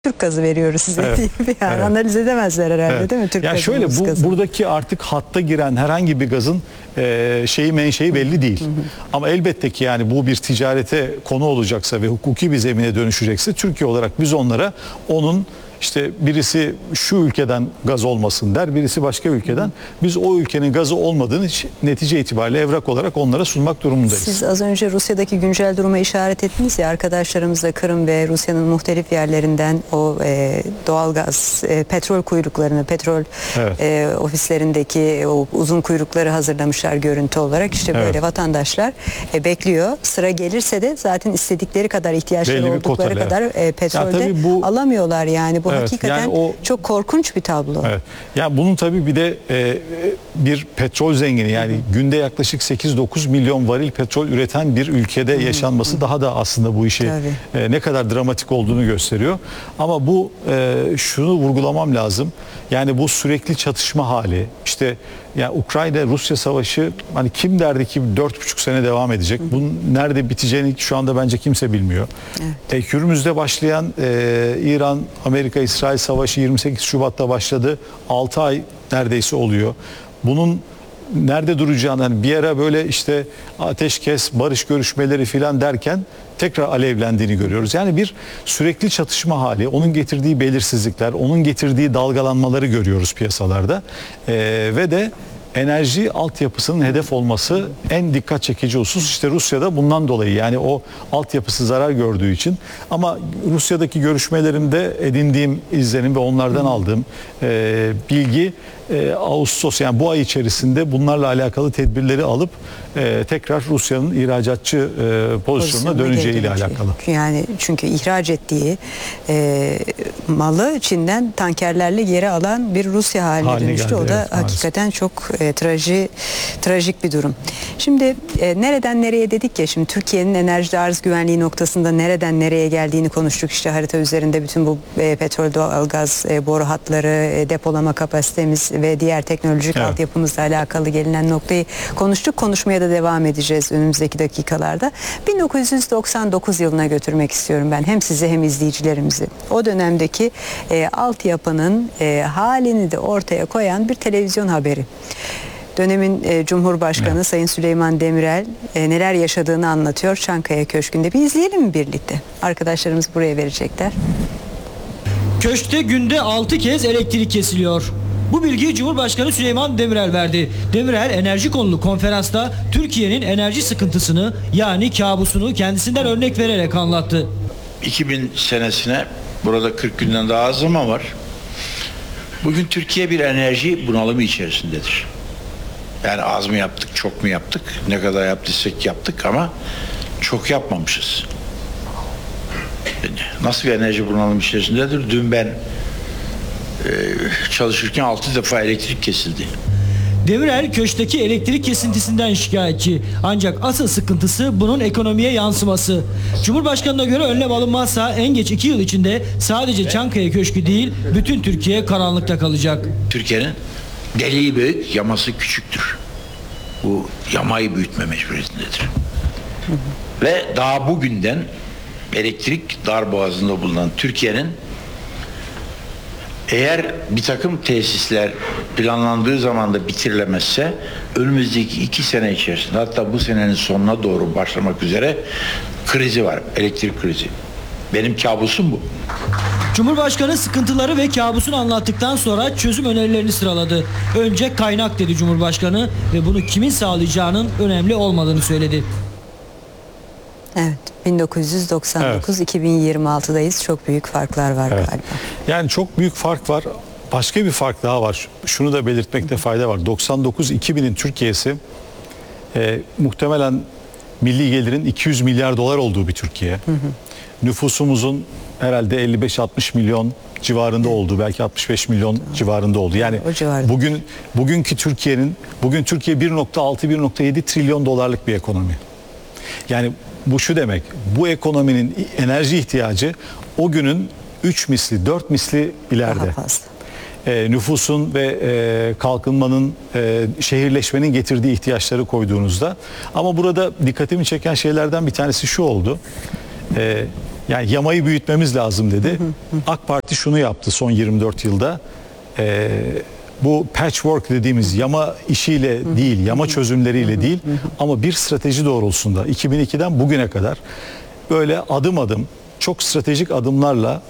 Türk gazı veriyoruz size Evet, diye yani evet. analiz edemezler herhalde, Evet. değil mi? Türk Yani gazı, şöyle Rus gazı. buradaki artık hatta giren herhangi bir gazın menşei belli değil. Ama elbette ki yani bu bir ticarete konu olacaksa ve hukuki bir zemine dönüşecekse Türkiye olarak biz onlara onun işte birisi şu ülkeden gaz olmasın der, birisi başka ülkeden. Biz o ülkenin gazı olmadığını netice itibariyle evrak olarak onlara sunmak durumundayız. Siz az önce Rusya'daki güncel duruma işaret ettiniz ya, arkadaşlarımız da Kırım ve Rusya'nın muhtelif yerlerinden o doğalgaz, petrol kuyruklarını, petrol Evet. ofislerindeki o uzun kuyrukları hazırlamışlar görüntü olarak. İşte böyle Evet. vatandaşlar bekliyor. Sıra gelirse de zaten istedikleri kadar, ihtiyaçları Belli bir oldukları kotalı, kadar petrolde tabii bu alamıyorlar yani. Bu Evet, hakikaten yani çok korkunç bir tablo. Evet. Yani bunun tabii bir de bir petrol zengini, yani günde yaklaşık 8-9 milyon varil petrol üreten bir ülkede yaşanması daha da aslında bu işi ne kadar dramatik olduğunu gösteriyor. Ama bu şunu vurgulamam lazım. Yani bu sürekli çatışma hali, işte yani Ukrayna-Rusya savaşı, hani kim derdi ki 4,5 sene devam edecek? Bunun nerede biteceğini şu anda bence kimse bilmiyor. Evet. Hürmüz'de başlayan İran-Amerika-İsrail savaşı 28 Şubat'ta başladı. 6 ay neredeyse oluyor. Bunun nerede duracağını, hani bir ara böyle işte ateşkes, barış görüşmeleri filan derken tekrar alevlendiğini görüyoruz. Yani bir sürekli çatışma hali, onun getirdiği belirsizlikler, onun getirdiği dalgalanmaları görüyoruz piyasalarda. Ve de enerji altyapısının hedef olması en dikkat çekici husus. İşte Rusya'da bundan dolayı, yani o altyapısı zarar gördüğü için. Ama Rusya'daki görüşmelerimde edindiğim izlenim ve onlardan aldığım bilgi, Ağustos, yani bu ay içerisinde bunlarla alakalı tedbirleri alıp tekrar Rusya'nın ihracatçı pozisyonuna döneceğiyle alakalı. Yani çünkü ihraç ettiği malı Çin'den tankerlerle geri alan bir Rusya haline dönüştü. Geldi, o da evet, hakikaten çok trajik bir durum. Şimdi nereden nereye dedik ya, şimdi Türkiye'nin enerji arz güvenliği noktasında nereden nereye geldiğini konuştuk. İşte harita üzerinde bütün bu petrol, doğalgaz boru hatları, depolama kapasitemiz ve diğer teknolojik altyapımızla alakalı gelinen noktayı konuştuk. Konuşmaya da devam edeceğiz önümüzdeki dakikalarda. 1999 yılına götürmek istiyorum ben hem sizi hem izleyicilerimizi. O dönemdeki altyapının halini de ortaya koyan bir televizyon haberi. Dönemin Cumhurbaşkanı Sayın Süleyman Demirel neler yaşadığını anlatıyor Çankaya Köşkü'nde. Bir izleyelim mi birlikte? Arkadaşlarımız buraya verecekler. Köşkte günde 6 kez elektrik kesiliyor. Bu bilgiyi Cumhurbaşkanı Süleyman Demirel verdi. Demirel enerji konulu konferansta Türkiye'nin enerji sıkıntısını, yani kabusunu kendisinden örnek vererek anlattı. 2000 senesine burada 40 günden daha az zaman var. Bugün Türkiye bir enerji bunalımı içerisindedir. Yani az mı yaptık, çok mu yaptık? Ne kadar yaptıysak yaptık ama çok yapmamışız. Nasıl bir enerji bunalımı içerisindedir? Dün ben çalışırken 6 defa elektrik kesildi. Demirel köşkteki elektrik kesintisinden şikayetçi. Ancak asıl sıkıntısı bunun ekonomiye yansıması. Cumhurbaşkanına göre önlem alınmazsa en geç 2 yıl içinde sadece Çankaya Köşkü değil, bütün Türkiye karanlıkta kalacak. Türkiye'nin deliği büyük, yaması küçüktür. Bu yamayı büyütme mecburiyetindedir. Ve daha bugünden elektrik darboğazında bulunan Türkiye'nin, eğer bir takım tesisler planlandığı zaman da bitirilemezse önümüzdeki 2 sene içerisinde, hatta bu senenin sonuna doğru başlamak üzere krizi var, elektrik krizi. Benim kabusum bu. Cumhurbaşkanı sıkıntıları ve kabusunu anlattıktan sonra çözüm önerilerini sıraladı. Önce kaynak dedi Cumhurbaşkanı ve bunu kimin sağlayacağının önemli olmadığını söyledi. Evet, 1999-2026'dayız. Çok büyük farklar var galiba. Yani çok büyük fark var. Başka bir fark daha var. Şunu da belirtmekte fayda var. 99-2000'in Türkiye'si muhtemelen milli gelirin 200 milyar dolar olduğu bir Türkiye. Nüfusumuzun herhalde 55-60 milyon civarında olduğu, belki 65 milyon civarında oldu. Yani bugün Türkiye 1.6-1.7 trilyon dolarlık bir ekonomi. Yani bu şu demek, bu ekonominin enerji ihtiyacı o günün 3 misli, 4 misli ileride. Daha fazla. Nüfusun ve kalkınmanın, şehirleşmenin getirdiği ihtiyaçları koyduğunuzda. Ama burada dikkatimi çeken şeylerden bir tanesi şu oldu. Yani yamayı büyütmemiz lazım dedi. AK Parti şunu yaptı son 24 yılda. Bu patchwork dediğimiz yama işiyle değil, yama çözümleriyle değil ama bir strateji doğrultusunda 2002'den bugüne kadar böyle adım adım çok stratejik adımlarla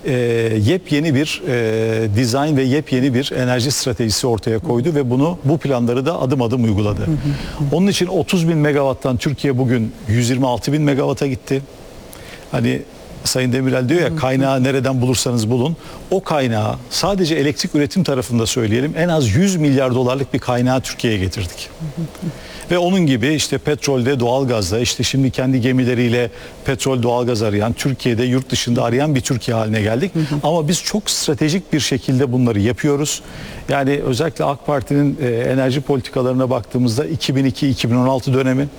yepyeni bir dizayn ve yepyeni bir enerji stratejisi ortaya koydu ve bu planları da adım adım uyguladı. Onun için 30 bin megawatttan Türkiye bugün 126 bin megawata gitti. Hani Sayın Demirel diyor ya, kaynağı nereden bulursanız bulun. O kaynağı sadece elektrik üretim tarafında söyleyelim, en az 100 milyar dolarlık bir kaynağı Türkiye'ye getirdik. Ve onun gibi işte petrolde, doğalgazda, işte şimdi kendi gemileriyle petrol, doğalgaz arayan, Türkiye'de, yurt dışında arayan bir Türkiye haline geldik. Ama biz çok stratejik bir şekilde bunları yapıyoruz. Yani özellikle AK Parti'nin enerji politikalarına baktığımızda 2002-2016 dönemi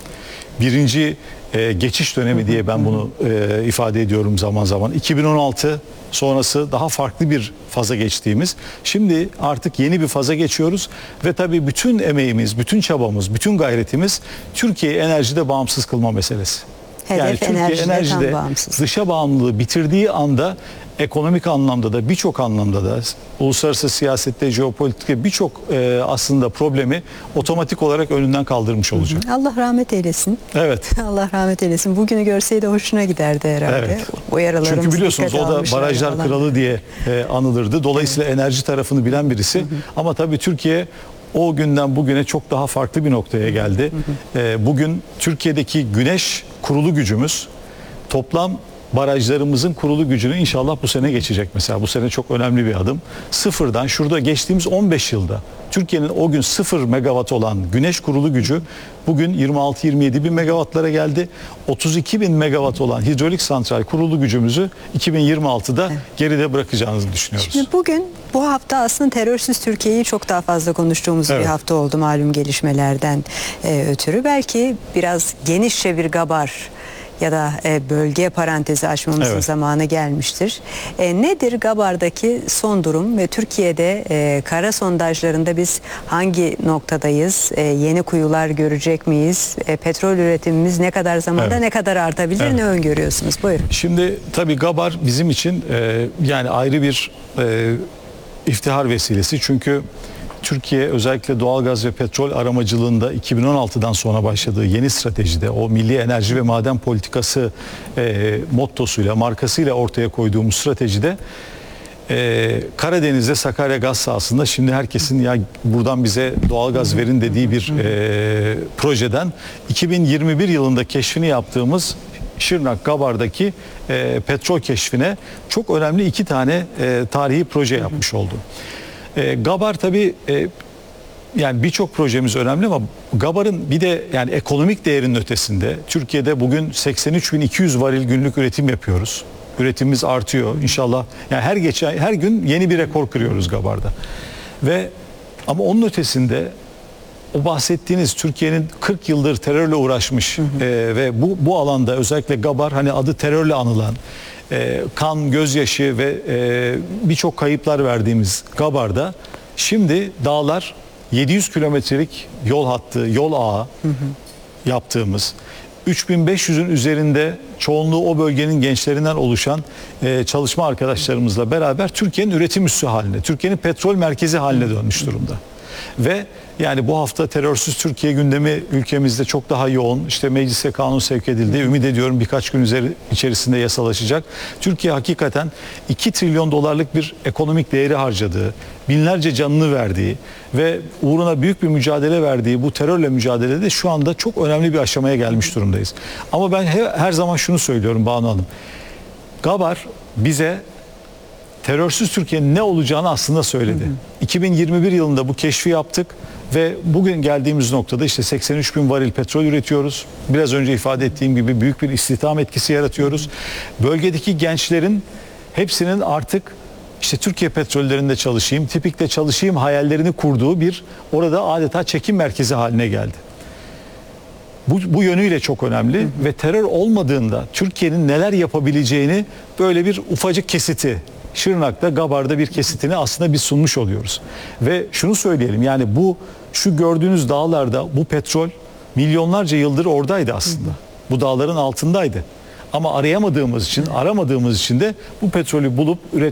birinci geçiş dönemi diye ben bunu ifade ediyorum zaman zaman. 2016 sonrası daha farklı bir faza geçtiğimiz. Şimdi artık yeni bir faza geçiyoruz ve tabii bütün emeğimiz, bütün çabamız, bütün gayretimiz Türkiye'yi enerjide bağımsız kılma meselesi. Hedef Yani Türkiye enerjide dışa bağımlılığı bitirdiği anda ekonomik anlamda da birçok anlamda da uluslararası siyasette, jeopolitikte birçok aslında problemi otomatik olarak önünden kaldırmış olacak. Allah rahmet eylesin. Evet. Allah rahmet eylesin. Bugünü görseydi hoşuna giderdi herhalde. Evet. O yaralarımız çünkü biliyorsunuz o da barajlar falan. kralı diye anılırdı. Dolayısıyla enerji tarafını bilen birisi. Ama tabii Türkiye o günden bugüne çok daha farklı bir noktaya geldi. Bugün Türkiye'deki güneş kurulu gücümüz toplam barajlarımızın kurulu gücünü inşallah bu sene geçecek mesela. Bu sene çok önemli bir adım. Sıfırdan şurada geçtiğimiz 15 yılda Türkiye'nin o gün 0 megawatt olan güneş kurulu gücü bugün 26-27 bin megawattlara geldi. 32 bin megawatt olan hidrolik santral kurulu gücümüzü 2026'da geride bırakacağınızı düşünüyoruz. Şimdi bugün bu hafta aslında terörsüz Türkiye'yi çok daha fazla konuştuğumuz bir hafta oldu malum gelişmelerden ötürü. Belki biraz genişçe bir gabar ya da bölge parantezi açmamızın zamanı gelmiştir. Nedir Gabar'daki son durum ve Türkiye'de kara sondajlarında biz hangi noktadayız? Yeni kuyular görecek miyiz? Petrol üretimimiz ne kadar zamanda ne kadar artabilir? Ne öngörüyorsunuz? Buyurun. Şimdi tabii Gabar bizim için yani ayrı bir iftihar vesilesi. Çünkü Türkiye özellikle doğalgaz ve petrol aramacılığında 2016'dan sonra başladığı yeni stratejide o milli enerji ve maden politikası mottosuyla, markasıyla ortaya koyduğumuz stratejide Karadeniz'de Sakarya gaz sahasında şimdi herkesin ya buradan bize doğalgaz verin dediği bir projeden 2021 yılında keşfini yaptığımız Şırnak Gabar'daki petrol keşfine çok önemli 2 tane tarihi proje yapmış oldu. Gabar tabii yani birçok projemiz önemli ama Gabar'ın bir de yani ekonomik değerinin ötesinde Türkiye'de bugün 83.200 varil günlük üretim yapıyoruz. Üretimimiz artıyor inşallah. Yani her gün yeni bir rekor kırıyoruz Gabar'da. Ve ama onun ötesinde o bahsettiğiniz Türkiye'nin 40 yıldır terörle uğraşmış ve bu alanda özellikle Gabar hani adı terörle anılan kan, gözyaşı ve birçok kayıplar verdiğimiz Gabar'da şimdi dağlar 700 kilometrelik yol hattı, yol ağı yaptığımız 3500'ün üzerinde çoğunluğu o bölgenin gençlerinden oluşan çalışma arkadaşlarımızla beraber Türkiye'nin üretim üssü haline, Türkiye'nin petrol merkezi haline dönmüş durumda. Ve yani bu hafta terörsüz Türkiye gündemi ülkemizde çok daha yoğun. İşte meclise kanun sevk edildi. Ümit ediyorum birkaç gün içerisinde yasalaşacak. Türkiye hakikaten 2 trilyon dolarlık bir ekonomik değeri harcadığı, binlerce canını verdiği ve uğruna büyük bir mücadele verdiği bu terörle mücadelede şu anda çok önemli bir aşamaya gelmiş durumdayız. Ama ben her zaman şunu söylüyorum Banu Hanım. Gabar bize terörsüz Türkiye'nin ne olacağını aslında söyledi. 2021 yılında bu keşfi yaptık ve bugün geldiğimiz noktada işte 83 bin varil petrol üretiyoruz. Biraz önce ifade ettiğim gibi büyük bir istihdam etkisi yaratıyoruz. Bölgedeki gençlerin hepsinin artık işte Türkiye petrollerinde çalışayım, Tipik'te çalışayım hayallerini kurduğu bir orada adeta çekim merkezi haline geldi. Bu yönüyle çok önemli ve terör olmadığında Türkiye'nin neler yapabileceğini böyle bir ufacık kesiti Şırnak'ta, Gabar'da bir kesitini aslında biz sunmuş oluyoruz. Ve şunu söyleyelim yani şu gördüğünüz dağlarda bu petrol milyonlarca yıldır oradaydı aslında. Bu dağların altındaydı. ama arayamadığımız için, aramadığımız için de bu petrolü bulup